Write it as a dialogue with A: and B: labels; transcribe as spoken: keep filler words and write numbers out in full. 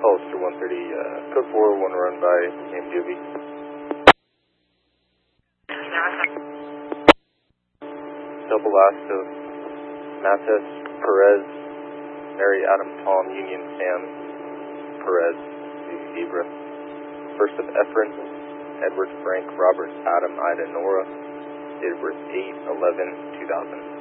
A: Hollister one thirty, uh, code four, one run by name Doobie. Double last of Mattes, Perez, Mary, Adam, Tom, Union, Sam, Perez, Zebra. First of Efren, Edward, Frank, Robert, Adam, Ida, Nora. Date of birth eight eleven two thousand.